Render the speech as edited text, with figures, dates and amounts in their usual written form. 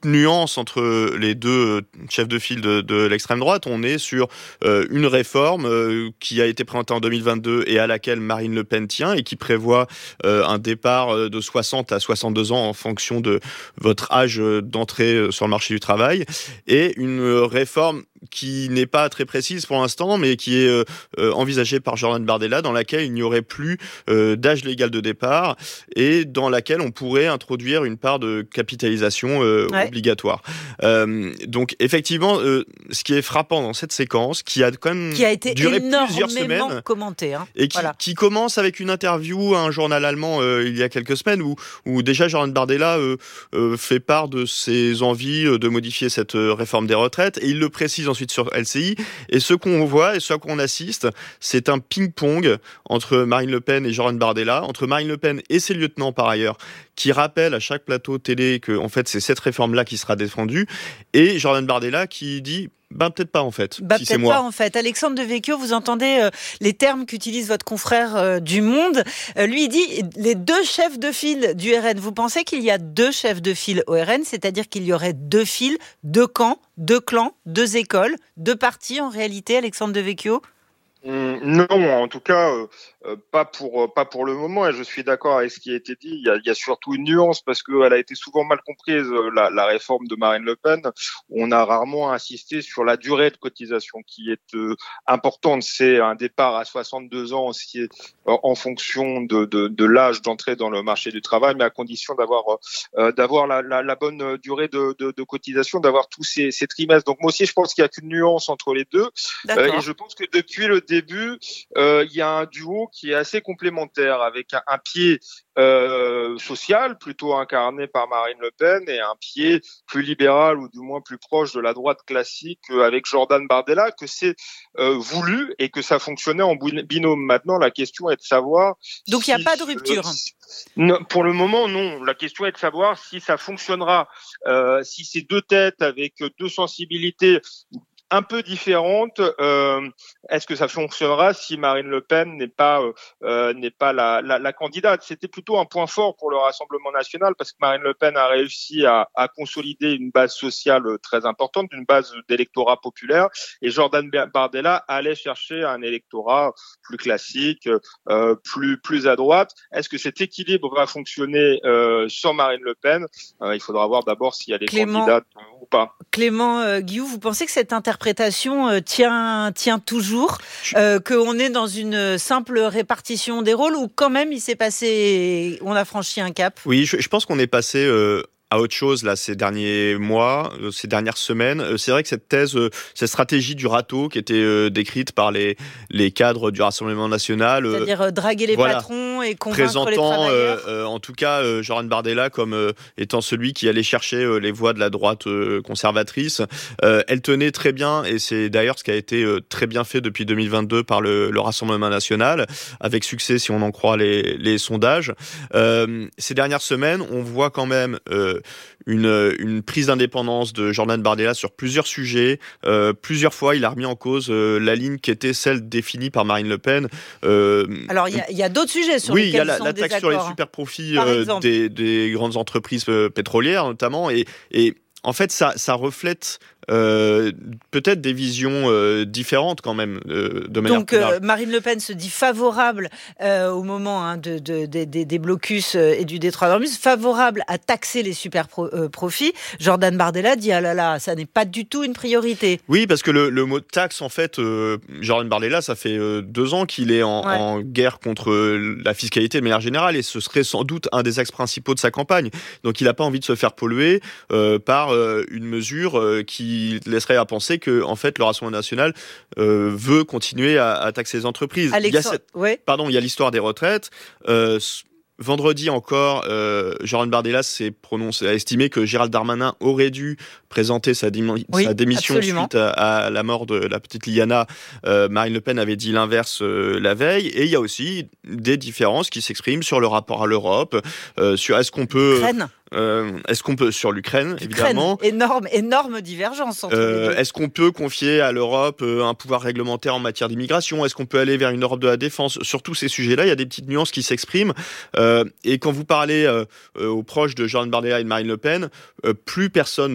nuance entre les deux chefs de file de l'extrême droite. On est sur une réforme qui a été présentée en 2022 et à laquelle Marine Le Pen tient et qui prévoit un départ de 60 à 62 ans en fonction de votre âge d'entrée sur le marché du travail, et une réforme qui n'est pas très précise pour l'instant, mais qui est envisagée par Jordan Bardella, dans laquelle il n'y aurait plus d'âge légal de départ et dans laquelle on pourrait introduire une part de capitalisation obligatoire. Donc effectivement, ce qui est frappant dans cette séquence, qui a quand même duré plusieurs semaines, commenté, et qui commence avec une interview à un journal allemand il y a quelques semaines, où déjà Jordan Bardella fait part de ses envies de modifier cette réforme des retraites, et il le précise ensuite sur LCI. Et ce qu'on voit et ce à quoi on assiste, c'est un ping-pong entre Marine Le Pen et Jordan Bardella, entre Marine Le Pen et ses lieutenants par ailleurs, qui rappellent à chaque plateau télé que en fait c'est cette réforme-là qui sera défendue, et Jordan Bardella qui dit peut-être pas en fait. Si peut-être c'est moi. pas en fait. Alexandre Devecchio, vous entendez les termes qu'utilise votre confrère du Monde. Lui, il dit les deux chefs de file du RN. Vous pensez qu'il y a deux chefs de file au RN, c'est-à-dire qu'il y aurait deux files, deux camps, deux clans, deux écoles, deux partis en réalité, Alexandre Devecchio ? Non, en tout cas, pas pour le moment. Et je suis d'accord avec ce qui a été dit. Il y a surtout une nuance parce qu'elle a été souvent mal comprise, la réforme de Marine Le Pen. On a rarement insisté sur la durée de cotisation qui est importante. C'est un départ à 62 ans aussi, en fonction de l'âge d'entrée dans le marché du travail, mais à condition d'avoir la bonne durée de cotisation, d'avoir tous ces trimestres. Donc moi aussi, je pense qu'il y a qu'une nuance entre les deux. Et je pense que depuis le début, il y a un duo qui est assez complémentaire, avec un pied social plutôt incarné par Marine Le Pen et un pied plus libéral ou du moins plus proche de la droite classique avec Jordan Bardella, que c'est voulu et que ça fonctionnait en binôme. Maintenant, la question est de savoir... Donc il n'y a pas de rupture non, pour le moment, non. La question est de savoir si ça fonctionnera, si ces deux têtes avec deux sensibilités un peu différente. Est-ce que ça fonctionnera si Marine Le Pen n'est pas la candidate? C'était plutôt un point fort pour le Rassemblement national parce que Marine Le Pen a réussi à consolider une base sociale très importante, une base d'électorat populaire, et Jordan Bardella allait chercher un électorat plus classique, plus à droite. Est-ce que cet équilibre va fonctionner sans Marine Le Pen? Il faudra voir d'abord si elle est candidate ou pas. Clément Guillou, vous pensez que cette interprétation tient toujours, qu'on est dans une simple répartition des rôles, ou quand même on a franchi un cap? Oui, je pense qu'on est passé à autre chose là ces derniers mois, ces dernières semaines. C'est vrai que cette stratégie du râteau qui était décrite par les cadres du Rassemblement national, c'est-à-dire draguer les patrons et convaincre les travailleurs. En tout cas, Jordan Bardella comme étant celui qui allait chercher les voix de la droite conservatrice, elle tenait très bien, et c'est d'ailleurs ce qui a été très bien fait depuis 2022 par le Rassemblement national, avec succès si on en croit les sondages. Ces dernières semaines, on voit quand même une prise d'indépendance de Jordan Bardella sur plusieurs sujets. Plusieurs fois, il a remis en cause la ligne qui était celle définie par Marine Le Pen. Alors, il y a d'autres sujets sur lesquels ils sont la taxe sur les super profits des grandes entreprises pétrolières, notamment. Et en fait, ça reflète peut-être des visions différentes quand même de manière plus large. Donc Marine Le Pen se dit favorable au moment des blocus et du détroit d'Ormuz, favorable à taxer les super profits. Jordan Bardella dit ah là là, ça n'est pas du tout une priorité. Oui, parce que le mot taxe, en fait, Jordan Bardella, ça fait 2 ans qu'il est en guerre contre la fiscalité de manière générale, et ce serait sans doute un des axes principaux de sa campagne. Donc il n'a pas envie de se faire polluer par une mesure qui laisserait à penser que en fait le Rassemblement national veut continuer à taxer les entreprises. Il y a l'histoire des retraites. Vendredi encore, Jordan Bardella a estimé que Gérald Darmanin aurait dû présenter sa démission absolument. Suite à la mort de la petite Liana. Marine Le Pen avait dit l'inverse la veille. Et il y a aussi des différences qui s'expriment sur le rapport à l'Europe, sur est-ce qu'on peut sur l'Ukraine, évidemment. Énorme divergence entre les deux. Est-ce qu'on peut confier à l'Europe un pouvoir réglementaire en matière d'immigration? Est-ce qu'on peut aller vers une Europe de la défense? Sur tous ces sujets-là, il y a des petites nuances qui s'expriment. Et quand vous parlez aux proches de Jordan Bardella et de Marine Le Pen, plus personne